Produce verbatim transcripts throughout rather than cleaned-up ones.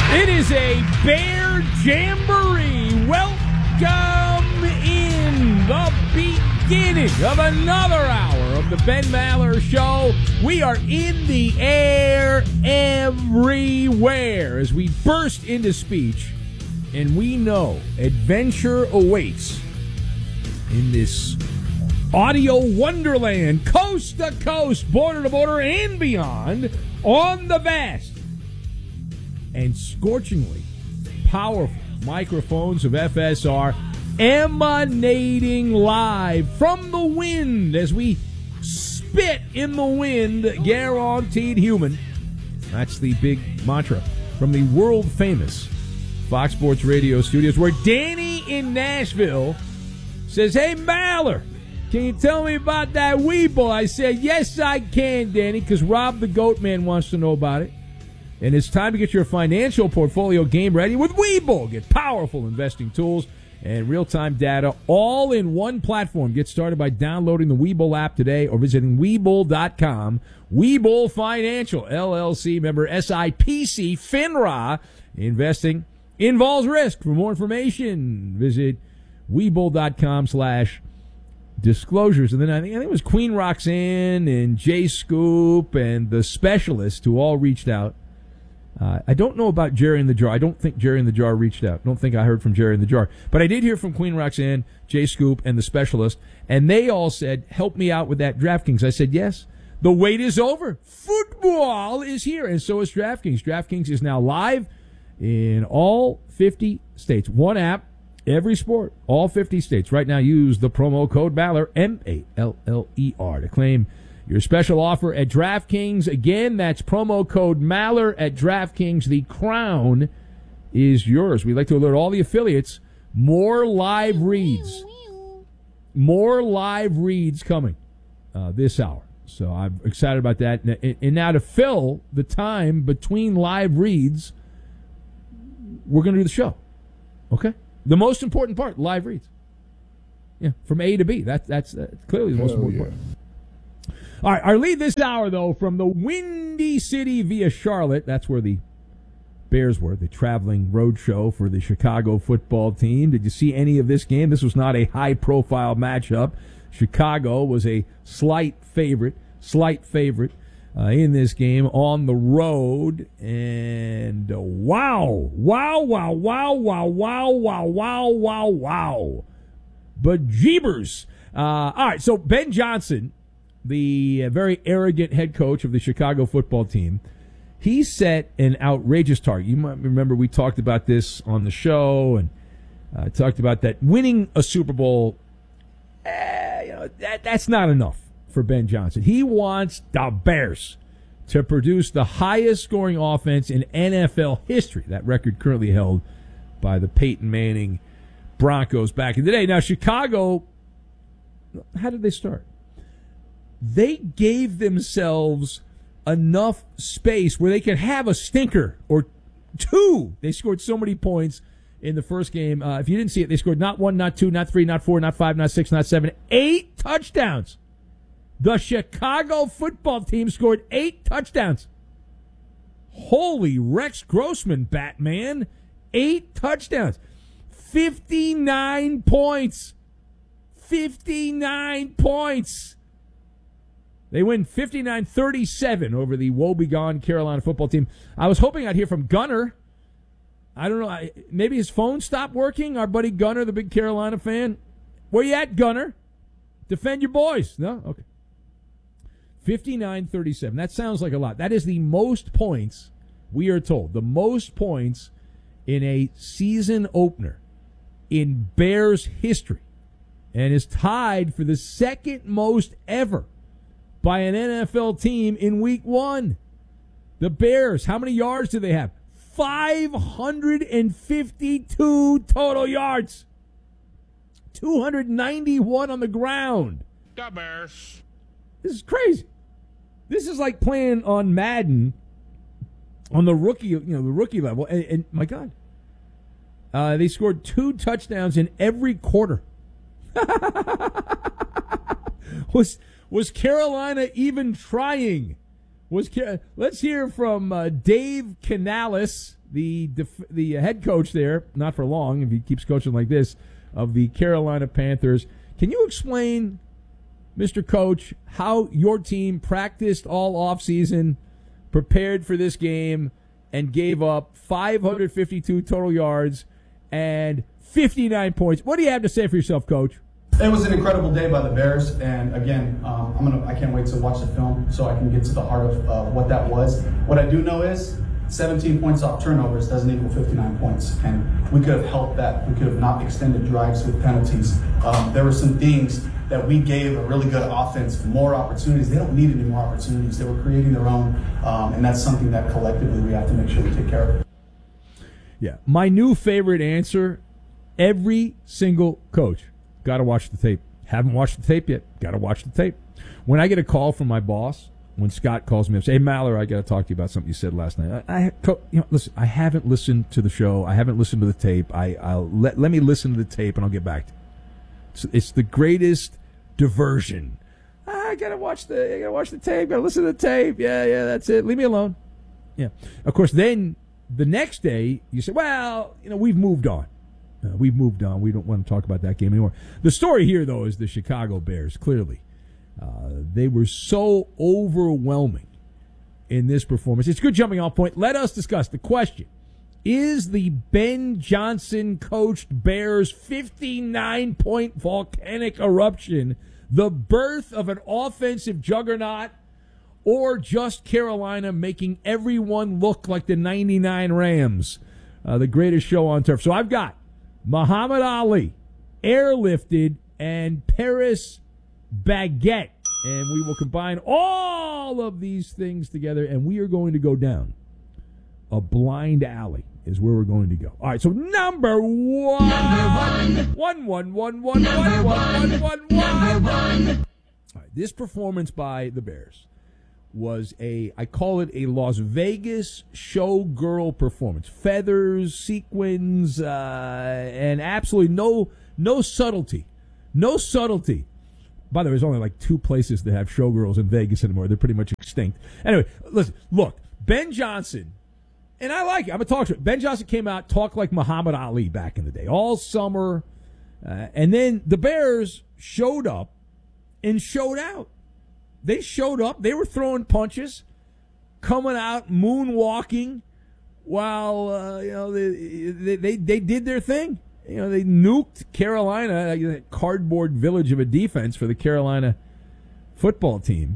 It is a Bear Jamboree. Welcome in the beginning of another hour of the Ben Maller Show. We are in the air everywhere as we burst into speech, and we know adventure awaits in this audio wonderland, coast to coast, border to border, and beyond, on the vast and scorchingly powerful microphones of F S R, emanating live from the wind as we spit in the wind, guaranteed human. That's the big mantra from the world-famous Fox Sports Radio studios, where Danny in Nashville says, "Hey, Maller, can you tell me about that Weeble?" I said, "Yes, I can, Danny, because Rob the Goat Man wants to know about it." And it's time to get your financial portfolio game ready with Webull. Get powerful investing tools and real-time data all in one platform. Get started by downloading the Webull app today or visiting Webull dot com. Webull Financial, L L C, member S I P C, FINRA. Investing involves risk. For more information, visit Webull dot com slash disclosures. And then I think, I think it was Queen Roxanne and Jay Scoop and the specialists who all reached out. Uh, I don't know about Jerry in the Jar. I don't think Jerry in the Jar reached out. I don't think I heard from Jerry in the Jar. But I did hear from Queen Roxanne, Jay Scoop, and the specialist, and they all said, "Help me out with that DraftKings." I said, "Yes, the wait is over. Football is here, and so is DraftKings." DraftKings is now live in all fifty states. One app, every sport, all fifty states. Right now, use the promo code Maller, M A L L E R, to claim your special offer at DraftKings. Again, that's promo code Maller at DraftKings. The crown is yours. We'd like to alert all the affiliates. More live reads. More live reads coming uh, this hour. So I'm excited about that. And, and now to fill the time between live reads, we're going to do the show. Okay? The most important part, live reads. Yeah, from A to B. That, that's, that's clearly the most Hell important yeah. part. All right, our lead this hour, though, from the Windy City via Charlotte. That's where the Bears were, the traveling road show for the Chicago football team. Did you see any of this game? This was not a high-profile matchup. Chicago was a slight favorite, slight favorite uh, in this game on the road. And uh, wow, wow, wow, wow, wow, wow, wow, wow, wow, wow. Bejeebers. Uh, all right, so Ben Johnson, the very arrogant head coach of the Chicago football team, he set an outrageous target. You might remember we talked about this on the show and uh, talked about that winning a Super Bowl, eh, you know, that, that's not enough for Ben Johnson. He wants the Bears to produce the highest scoring offense in N F L history. That record currently held by the Peyton Manning Broncos back in the day. Now, Chicago, how did they start? They gave themselves enough space where they could have a stinker or two. They scored so many points in the first game. Uh, if you didn't see it, they scored not one, not two, not three, not four, not five, not six, not seven, eight touchdowns. The Chicago football team scored eight touchdowns. Holy Rex Grossman, Batman. Eight touchdowns. fifty-nine points. fifty-nine points. They win fifty-nine thirty-seven over the woebegone Carolina football team. I was hoping I'd hear from Gunner. I don't know. Maybe his phone stopped working. Our buddy Gunner, the big Carolina fan. Where you at, Gunner? Defend your boys. No? Okay. fifty-nine thirty-seven. That sounds like a lot. That is the most points, we are told, the most points in a season opener in Bears history, and is tied for the second most ever by an N F L team in week one. The Bears, how many yards do they have? five hundred fifty-two total yards. two hundred ninety-one on the ground. The Bears. This is crazy. This is like playing on Madden on the rookie, you know, the rookie level. And, and my God, uh, they scored two touchdowns in every quarter. was was Carolina even trying? Was Car- Let's hear from uh, Dave Canales, the def- the head coach there, not for long if he keeps coaching like this, of the Carolina Panthers. Can you explain, Mister Coach, how your team practiced all offseason, prepared for this game, and gave up five hundred fifty-two total yards and fifty-nine points? What do you have to say for yourself, Coach? It was an incredible day by the Bears, and again, um, I'm gonna. I can't wait to watch the film so I can get to the heart of uh, what that was. What I do know is seventeen points off turnovers doesn't equal fifty-nine points, and we could have helped that. We could have not extended drives with penalties. Um, there were some things that we gave a really good offense more opportunities. They don't need any more opportunities. They were creating their own, um, and that's something that collectively we have to make sure we take care of. Yeah, my new favorite answer: every single coach. Got to watch the tape. Haven't watched the tape yet. Got to watch the tape. When I get a call from my boss, when Scott calls me up, say, "Hey, Maller, I got to talk to you about something you said last night." I, I you know, listen. I haven't listened to the show. I haven't listened to the tape. I, I'll let let me listen to the tape, and I'll get back to you. It's, it's the greatest diversion. I gotta watch the. I gotta watch the tape. Gotta listen to the tape. Yeah, yeah, that's it. Leave me alone. Yeah. Of course, then the next day you say, "Well, you know, we've moved on." Uh, we've moved on. We don't want to talk about that game anymore. The story here, though, is the Chicago Bears, clearly. Uh, they were so overwhelming in this performance. It's a good jumping off point. Let us discuss the question. Is the Ben Johnson-coached Bears' fifty-nine point volcanic eruption the birth of an offensive juggernaut, or just Carolina making everyone look like the ninety-nine Rams, uh, the greatest show on turf? So I've got Muhammad Ali, airlifted, and Paris Baguette. And we will combine all of these things together, and we are going to go down a blind alley is where we're going to go. All right, so number one. Number one. One, one, one, one, one, one, one, one, one. All right, this performance by the Bears was a, I call it a Las Vegas showgirl performance. Feathers, sequins, uh, and absolutely no no subtlety. No subtlety. By the way, there's only like two places that have showgirls in Vegas anymore. They're pretty much extinct. Anyway, listen, look, Ben Johnson, and I like it. I'm a talk show. Ben Johnson came out, talked like Muhammad Ali back in the day, all summer. Uh, and then the Bears showed up and showed out. They showed up. They were throwing punches, coming out, moonwalking, while uh, you know they, they they they did their thing. You know, they nuked Carolina, a cardboard village of a defense for the Carolina football team.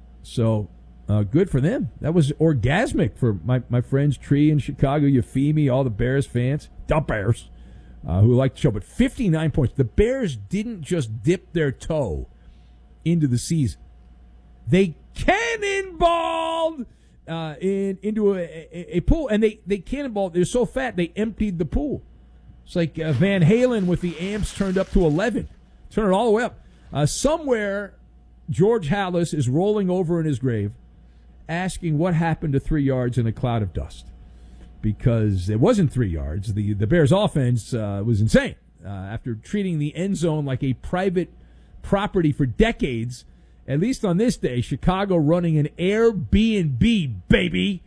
So uh, good for them. That was orgasmic for my my friends Tree in Chicago, Euphemie, all the Bears fans, the Bears, uh, who like the show. But fifty-nine points. The Bears didn't just dip their toe into the season. They cannonballed uh, in, into a, a, a pool, and they, they cannonballed. They're so fat, they emptied the pool. It's like uh, Van Halen with the amps turned up to eleven. Turn it all the way up. Uh, somewhere, George Halas is rolling over in his grave, asking what happened to three yards in a cloud of dust. Because it wasn't three yards. The, the Bears' offense uh, was insane. Uh, after treating the end zone like a private property for decades, at least on this day, Chicago running an Airbnb, baby.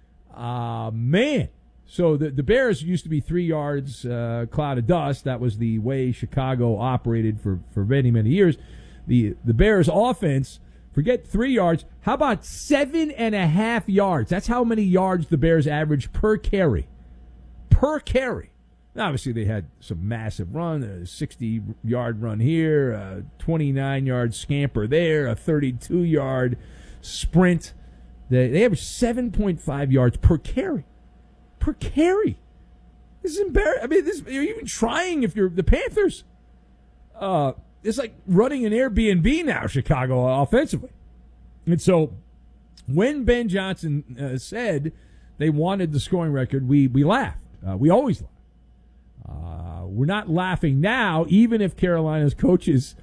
Uh, man. So the, the Bears used to be three yards, uh, cloud of dust. That was the way Chicago operated for, for many, many years. The the Bears' offense, forget three yards. How about seven and a half yards? That's how many yards the Bears average per carry. Per carry. Now, obviously, they had some massive run, a sixty-yard run here, a twenty-nine-yard scamper there, a thirty-two-yard sprint. They, they averaged seven point five yards per carry. Per carry. This is embarrassing. I mean, this, you're even trying if you're the Panthers. Uh, it's like running an Airbnb now, Chicago, offensively. And so when Ben Johnson uh, said they wanted the scoring record, we, we laughed. Uh, we always laugh. Uh, we're not laughing now, even if Carolina's coaches,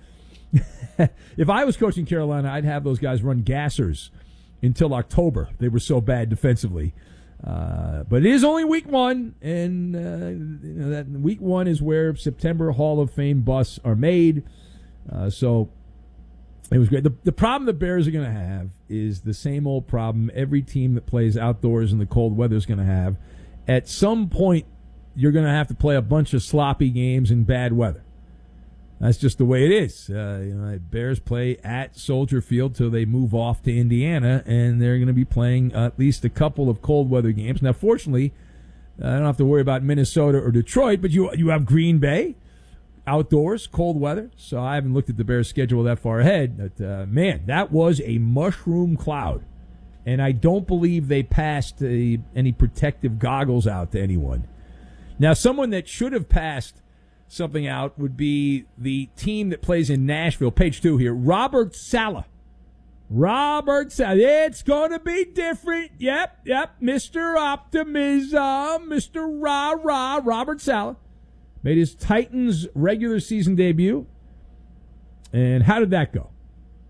if I was coaching Carolina, I'd have those guys run gassers until October. They were so bad defensively. Uh, but it is only week one, and uh, you know, that week one is where September Hall of Fame busts are made. Uh, so it was great. The, the problem the Bears are going to have is the same old problem every team that plays outdoors in the cold weather is going to have, at some point you're going to have to play a bunch of sloppy games in bad weather. That's just the way it is. Uh, you know, Bears play at Soldier Field till they move off to Indiana, and they're going to be playing at least a couple of cold weather games. Now, fortunately, I don't have to worry about Minnesota or Detroit, but you you have Green Bay, outdoors, cold weather. So I haven't looked at the Bears' schedule that far ahead. But, uh, man, that was a mushroom cloud. And I don't believe they passed uh, any protective goggles out to anyone. Now, someone that should have passed something out would be the team that plays in Nashville. Page two here. Robert Saleh. Robert Saleh. It's going to be different. Yep, yep. Mister Optimism. Mister Rah-Rah. Robert Saleh made his Titans regular season debut. And how did that go?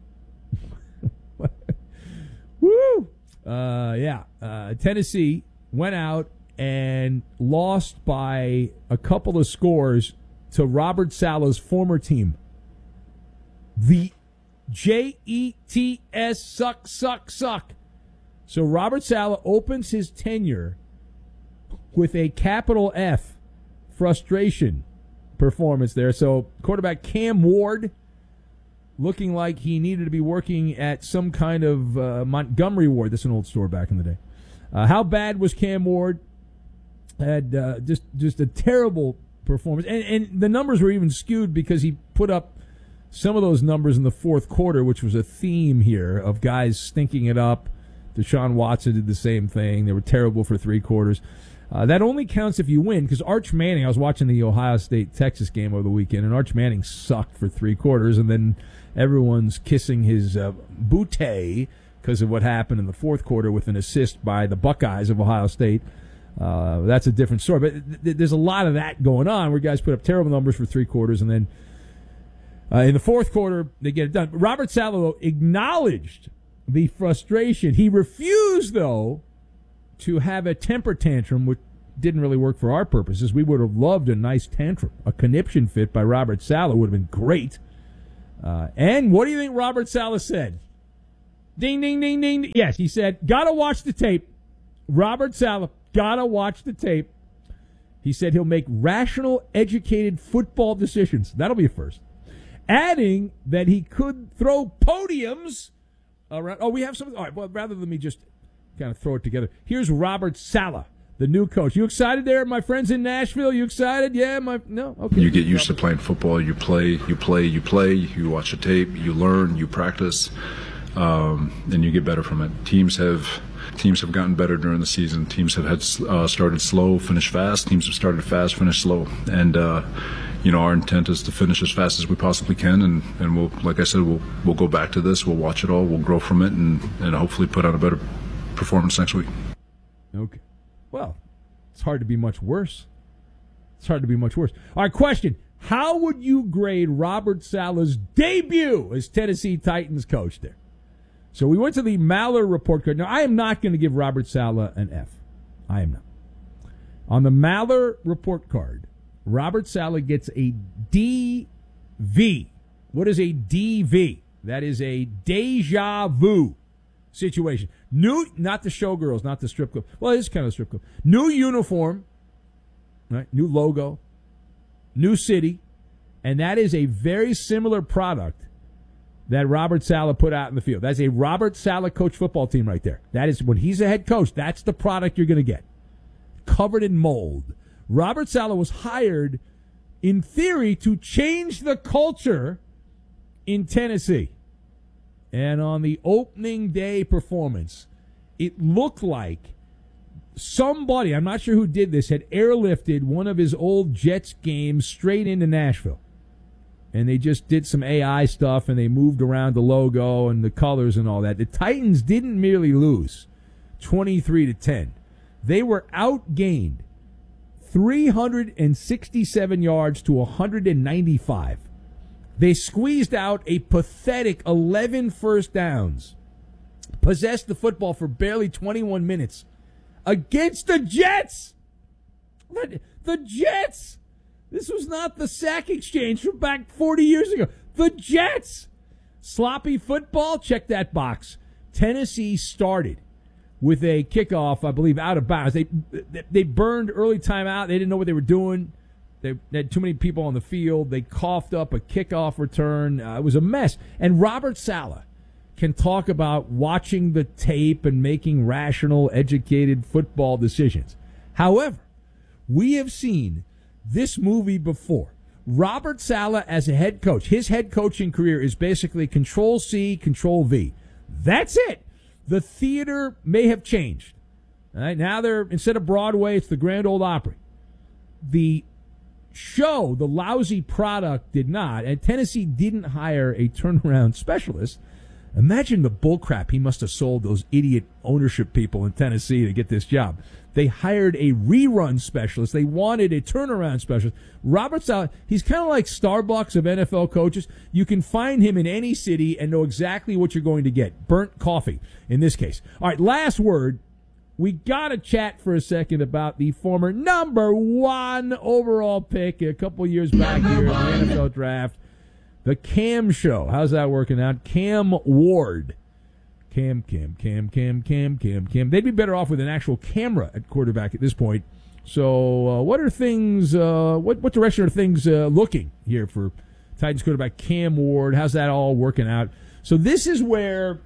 Woo! Uh, yeah. Uh, Tennessee went out and lost by a couple of scores to Robert Saleh's former team. The J E T S suck, suck, suck. So Robert Saleh opens his tenure with a capital F frustration performance there. So quarterback Cam Ward looking like he needed to be working at some kind of uh, Montgomery Ward. That's an old store back in the day. Uh, how bad was Cam Ward? Had uh, just just a terrible performance, and, and the numbers were even skewed because he put up some of those numbers in the fourth quarter, which was a theme here of guys stinking it up. Deshaun Watson did the same thing. They were terrible for three quarters. Uh, that only counts if you win, because Arch Manning, I was watching the Ohio State-Texas game over the weekend, and Arch Manning sucked for three quarters, and then everyone's kissing his uh, bootay because of what happened in the fourth quarter with an assist by the Buckeyes of Ohio State. Uh, that's a different story. But th- th- there's a lot of that going on where guys put up terrible numbers for three quarters, and then uh, in the fourth quarter, they get it done. Robert Saleh acknowledged the frustration. He refused, though, to have a temper tantrum, which didn't really work for our purposes. We would have loved a nice tantrum. A conniption fit by Robert Saleh would have been great. Uh, and what do you think Robert Saleh said? Ding, ding, ding, ding. Yes, he said, gotta watch the tape. Robert Saleh, gotta watch the tape. He said he'll make rational, educated football decisions. That'll be a first. Adding that he could throw podiums around. Oh, we have some. All right, well, rather than me just kind of throw it together. Here's Robert Saleh, the new coach. You excited there, my friends in Nashville? You excited? Yeah, my no. Okay. You get used to playing football. You play, you play, you play. You watch the tape. You learn. You practice, um, and you get better from it. Teams have teams have gotten better during the season. Teams have had uh, started slow, finished fast. Teams have started fast, finished slow, and uh, you know our intent is to finish as fast as we possibly can. And, and we'll, like I said, we'll we'll go back to this. We'll watch it all. We'll grow from it, and and hopefully put out a better performance next week. Okay. Well, it's hard to be much worse. It's hard to be much worse. All right, question. How would you grade Robert Saleh's debut as Tennessee Titans coach there? So we went to the Maller report card. Now, I am not going to give Robert Saleh an F. I am not. On the Maller report card, Robert Saleh gets a D V. What is a D V? That is a deja vu situation. New, not the showgirls, not the strip club. Well, it is kind of a strip club. New uniform, right? New logo, new city, and that is a very similar product that Robert Saleh put out in the field. That's a Robert Saleh coach football team right there. That is, when he's a head coach, that's the product you're going to get. Covered in mold. Robert Saleh was hired, in theory, to change the culture in Tennessee. And on the opening day performance, it looked like somebody, I'm not sure who did this, had airlifted one of his old Jets games straight into Nashville. And they just did some A I stuff, and they moved around the logo and the colors and all that. The Titans didn't merely lose twenty-three to ten. They were outgained three hundred sixty-seven yards to one hundred ninety-five. They squeezed out a pathetic eleven first downs, possessed the football for barely twenty-one minutes against the Jets. The Jets. This was not the sack exchange from back forty years ago. The Jets. Sloppy football, check that box. Tennessee started with a kickoff, I believe, out of bounds. They they burned early timeout. They didn't know what they were doing. They had too many people on the field. They coughed up a kickoff return. Uh, it was a mess. And Robert Saleh can talk about watching the tape and making rational, educated football decisions. However, we have seen this movie before. Robert Saleh as a head coach, his head coaching career is basically Control C, Control V. That's it. The theater may have changed. All right, now they're, instead of Broadway, it's the Grand Ole Opry. The show, the lousy product, did not, and Tennessee didn't hire a turnaround specialist. Imagine the bullcrap he must have sold those idiot ownership people in Tennessee to get this job. They hired a rerun specialist. They wanted a turnaround specialist. Robert Saleh, he's kind of like Starbucks of N F L coaches. You can find him in any city and know exactly what you're going to get. Burnt coffee, in this case. All right, last word. We got to chat for a second about the former number one overall pick a couple years back here in the N F L draft. The Cam Show. How's that working out? Cam Ward. Cam, Cam, Cam, Cam, Cam, Cam, Cam. They'd be better off with an actual camera at quarterback at this point. So uh, what are things, uh, what, what direction are things uh, looking here for Titans quarterback Cam Ward? How's that all working out? So this is where,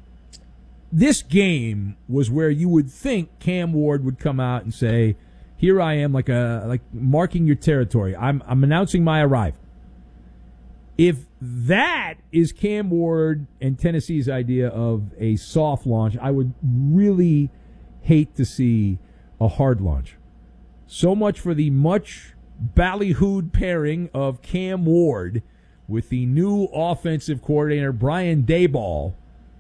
this game was where you would think Cam Ward would come out and say, here I am, like a like marking your territory. I'm I'm announcing my arrival. If that is Cam Ward and Tennessee's idea of a soft launch, I would really hate to see a hard launch. So much for the much ballyhooed pairing of Cam Ward with the new offensive coordinator, Brian Daboll.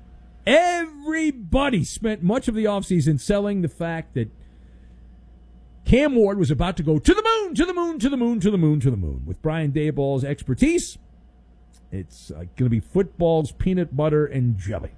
Everybody spent much of the offseason selling the fact that Cam Ward was about to go to the moon, to the moon, to the moon, to the moon, to the moon. With Brian Daboll's expertise, it's uh, going to be football's peanut butter and jelly.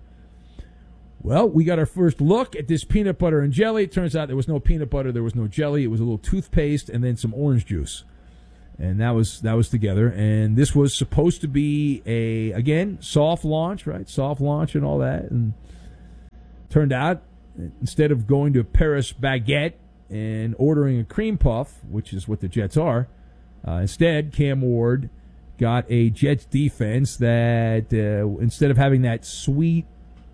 Well, we got our first look at this peanut butter and jelly. It turns out there was no peanut butter, there was no jelly. It was a little toothpaste and then some orange juice. And that was that was together. And this was supposed to be a, again, soft launch, right? Soft launch and all that. And turned out, instead of going to Paris Baguette and ordering a cream puff, which is what the Jets are, uh, instead, Cam Ward got a Jets defense that, uh, instead of having that sweet,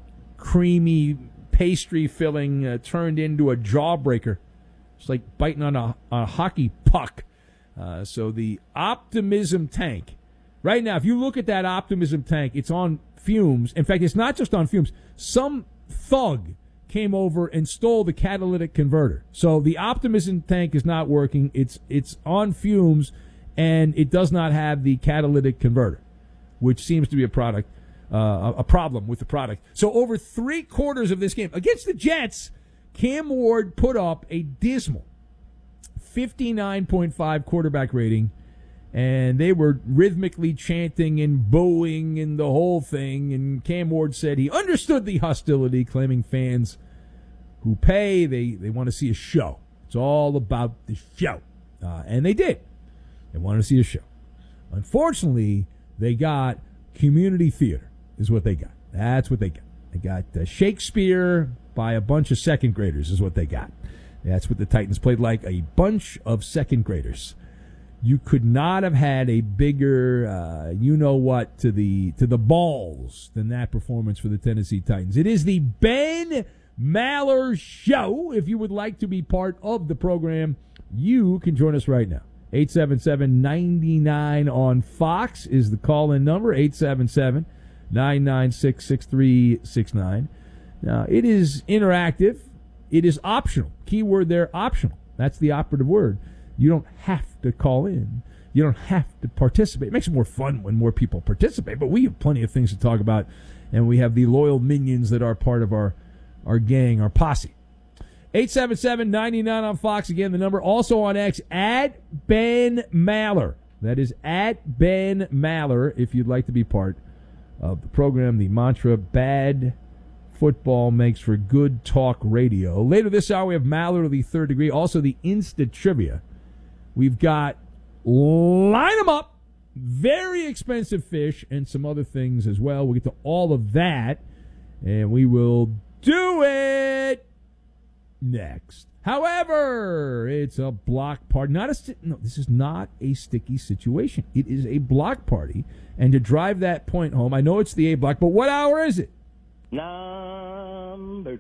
creamy pastry filling, uh, turned into a jawbreaker. It's like biting on a, a hockey puck. Uh, so the optimism tank, right now, if you look at that optimism tank, it's on fumes. In fact, it's not just on fumes. Some thug came over and stole the catalytic converter. So the optimism tank is not working. It's it's on fumes, and it does not have the catalytic converter, which seems to be a product, uh, a problem with the product. So over three quarters of this game against the Jets, Cam Ward put up a dismal fifty-nine point five quarterback rating, and they were rhythmically chanting and booing and the whole thing. And Cam Ward said he understood the hostility, claiming fans who pay, they, they want to see a show. It's all about the show. Uh, and they did. They wanted to see a show. Unfortunately, they got community theater is what they got. That's what they got. They got uh, Shakespeare by a bunch of second graders is what they got. That's what the Titans played like, a bunch of second graders. You could not have had a bigger, uh, you-know-what, to the to the balls than that performance for the Tennessee Titans. It is the Ben Maller Show. If you would like to be part of the program, you can join us right now. eight seven seven, nine nine on Fox is the call-in number, eight seven seven, nine nine six, six three six nine. Now, it is interactive. It is optional. Keyword there, optional. That's the operative word. You don't have to call in. You don't have to participate. It makes it more fun when more people participate, but we have plenty of things to talk about, and we have the loyal minions that are part of our, our gang, our posse. eight seven seven, nine nine on Fox. Again, the number. Also on X, at Ben Maller. That is at Ben Maller if you'd like to be part of the program. The mantra, bad football makes for good talk radio. Later this hour, we have Maller of the Third Degree. Also, the Insta Trivia. We've got Line 'em Up, very expensive fish, and some other things as well. We'll get to all of that, and we will do it next. However, it's a block party. Not a sti- no. This is not a sticky situation. It is a block party, and to drive that point home, I know it's the A block, but what hour is it? Number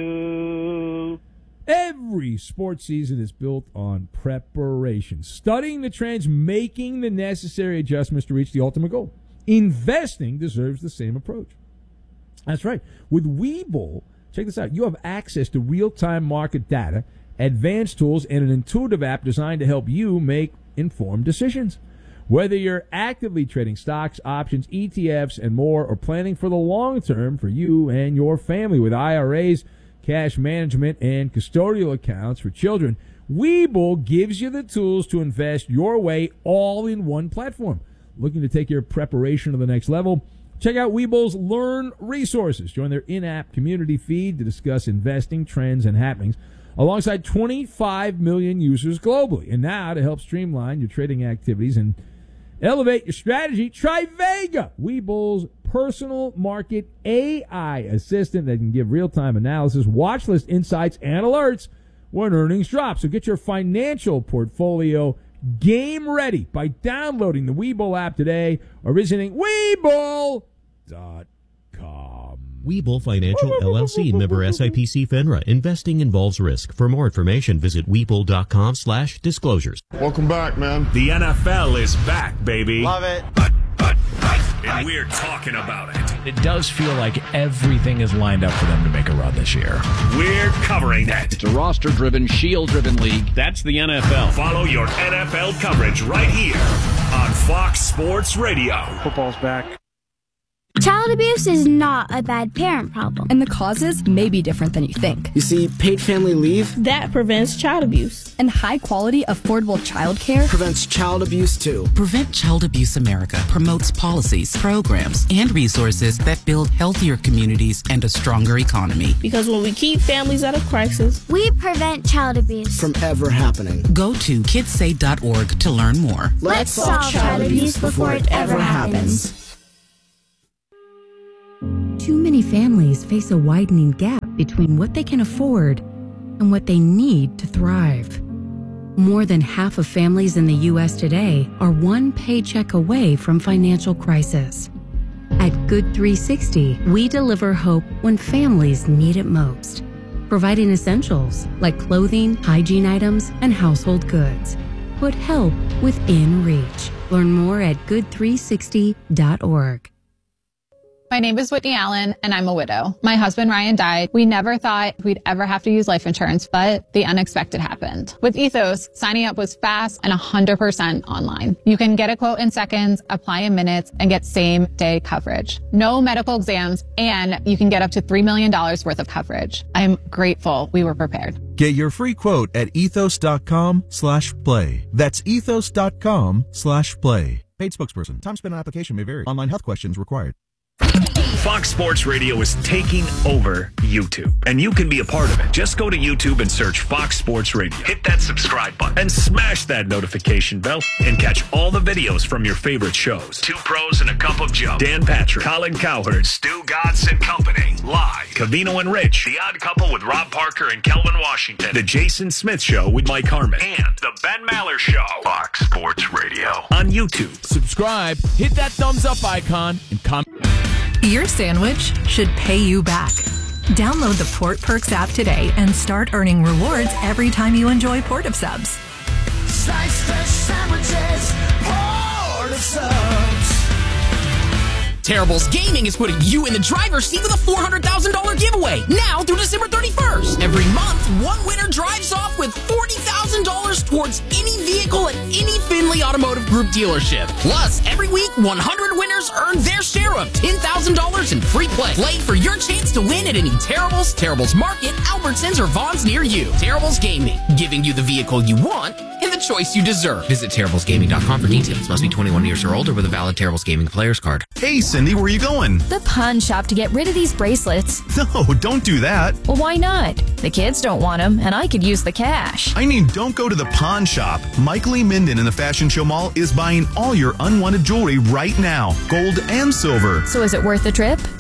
two. Every sports season is built on preparation, studying the trends, making the necessary adjustments to reach the ultimate goal. Investing deserves the same approach. That's right. With Webull, check this out. You have access to real-time market data, advanced tools, and an intuitive app designed to help you make informed decisions. Whether you're actively trading stocks, options, E T Fs, and more, or planning for the long term for you and your family with I R As, cash management, and custodial accounts for children, Webull gives you the tools to invest your way all in one platform. Looking to take your preparation to the next level? Check out Webull's Learn resources. Join their in-app community feed to discuss investing trends and happenings alongside twenty-five million users globally. And now, to help streamline your trading activities and elevate your strategy, try Vega, Webull's personal market A I assistant that can give real-time analysis, watch list insights, and alerts when earnings drop. So get your financial portfolio game ready by downloading the Webull app today or visiting Webull dot com. Webull Financial, L L C, member S I P C FINRA. Investing involves risk. For more information, visit Webull.com slash disclosures. Welcome back, man. The N F L is back, baby. Love it. But, but, but, and we're talking about it. It does feel like everything is lined up for them to make a run this year. We're covering it. It's a roster-driven, shield-driven league. That's the N F L. Follow your N F L coverage right here on Fox Sports Radio. Football's back. Child abuse is not a bad parent problem. And the causes may be different than you think. You see, paid family leave that prevents child abuse. And high-quality, affordable child care prevents child abuse, too. Prevent Child Abuse America promotes policies, programs, and resources that build healthier communities and a stronger economy. Because when we keep families out of crisis, we prevent child abuse from ever happening. Go to kids say dot org to learn more. Let's, Let's solve child, child abuse before it ever happens. happens. Too many families face a widening gap between what they can afford and what they need to thrive. More than half of families in the U S today are one paycheck away from financial crisis. At Good three sixty, we deliver hope when families need it most, providing essentials like clothing, hygiene items, and household goods. Put help within reach. Learn more at good three sixty dot org. My name is Whitney Allen, and I'm a widow. My husband, Ryan, died. We never thought we'd ever have to use life insurance, but the unexpected happened. With Ethos, signing up was fast and one hundred percent online. You can get a quote in seconds, apply in minutes, and get same-day coverage. No medical exams, and you can get up to three million dollars worth of coverage. I'm grateful we were prepared. Get your free quote at ethos.com slash play. That's ethos.com slash play. Paid spokesperson. Time spent on application may vary. Online health questions required. Fox Sports Radio is taking over YouTube, and you can be a part of it. Just go to YouTube and search Fox Sports Radio. Hit that subscribe button and smash that notification bell and catch all the videos from your favorite shows. Two Pros and a Cup of Joe. Dan Patrick, Colin Cowherd, Stu Godson and Company. Live. Cavino and Rich. The Odd Couple with Rob Parker and Kelvin Washington. The Jason Smith Show with Mike Harmon. And The Ben Maller Show. Fox Sports Radio on YouTube. Subscribe, hit that thumbs up icon, and comment. Your sandwich should pay you back. Download the Port Perks app today and start earning rewards every time you enjoy Port of Subs. Slice fresh sandwiches, Port of Subs. Terribles Gaming is putting you in the driver's seat with a four hundred thousand dollars giveaway now through December thirty-first. Every month, one winner drives off with forty thousand dollars towards any vehicle at any Finley Automotive Group dealership. Plus, every week, one hundred winners earn their share of ten thousand dollars in free play. Play for your chance to win at any Terribles, Terribles Market, Albertsons, or Vaughn's near you. Terribles Gaming, giving you the vehicle you want and the choice you deserve. Visit Terribles Gaming dot com for details. Must be twenty-one years or older with a valid Terribles Gaming player's card. Hey, Cindy, where are you going? The pawn shop to get rid of these bracelets. No, don't do that. Well, why not? The kids don't want them, and I could use the cash. I mean, don't go to the pawn shop. Mike Lee Minden in the Fashion Show Mall is buying all your unwanted jewelry right now, gold and silver. So is it worth the trip?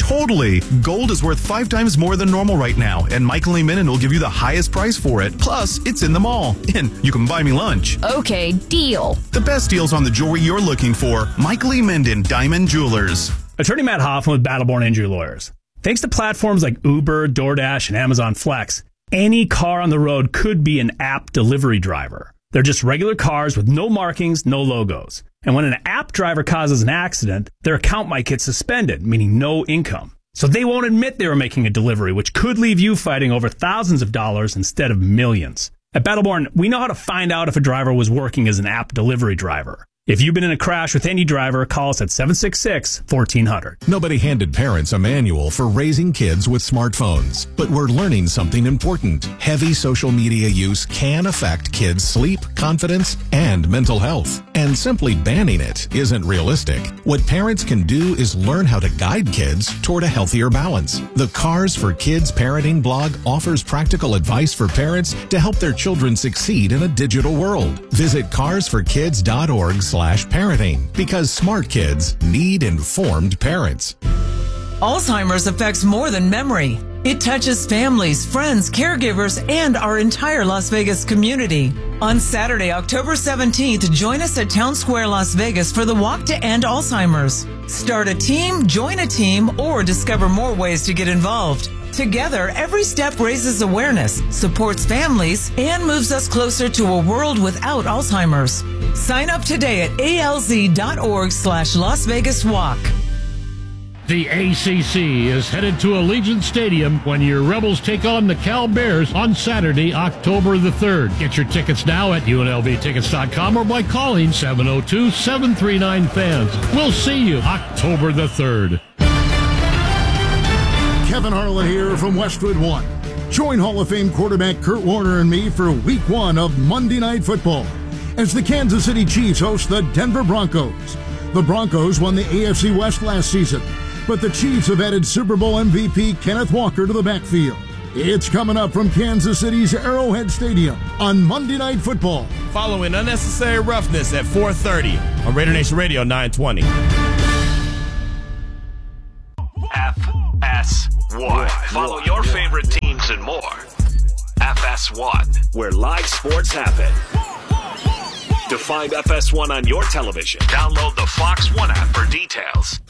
Totally. Gold is worth five times more than normal right now, and Michael E. Minden will give you the highest price for it. Plus, it's in the mall, and you can buy me lunch. Okay, deal. The best deals on the jewelry you're looking for. Michael E. Minden, Diamond Jewelers. Attorney Matt Hoffman with Battleborn Injury Lawyers. Thanks to platforms like Uber, DoorDash, and Amazon Flex, any car on the road could be an app delivery driver. They're just regular cars with no markings, no logos. And when an app driver causes an accident, their account might get suspended, meaning no income. So they won't admit they were making a delivery, which could leave you fighting over thousands of dollars instead of millions. At Battleborn, we know how to find out if a driver was working as an app delivery driver. If you've been in a crash with any driver, call us at seven six six, one four zero zero. Nobody handed parents a manual for raising kids with smartphones. But we're learning something important. Heavy social media use can affect kids' sleep, confidence, and mental health. And simply banning it isn't realistic. What parents can do is learn how to guide kids toward a healthier balance. The Cars for Kids Parenting blog offers practical advice for parents to help their children succeed in a digital world. Visit cars for kids dot org slash parenting, because smart kids need informed parents. Alzheimer's affects more than memory. It touches families, friends, caregivers, and our entire Las Vegas community. On Saturday, October seventeenth, join us at Town Square, Las Vegas for the Walk to End Alzheimer's. Start a team, join a team, or discover more ways to get involved. Together, every step raises awareness, supports families, and moves us closer to a world without Alzheimer's. Sign up today at A L Z dot org slash Las Vegas Walk. The A C C is headed to Allegiant Stadium when your Rebels take on the Cal Bears on Saturday, October the third. Get your tickets now at U N L V tickets dot com or by calling seven oh two, seven three nine, fans. We'll see you October the third. Kevin Harlan here from Westwood One. Join Hall of Fame quarterback Kurt Warner and me for week one of Monday Night Football as the Kansas City Chiefs host the Denver Broncos. The Broncos won the A F C West last season, but the Chiefs have added Super Bowl M V P Kenneth Walker to the backfield. It's coming up from Kansas City's Arrowhead Stadium on Monday Night Football. Following Unnecessary Roughness at four thirty on Raider Nation Radio nine twenty. F S one. Follow your favorite teams and more. F S one, where live sports happen. To find F S one on your television, download the Fox One app for details.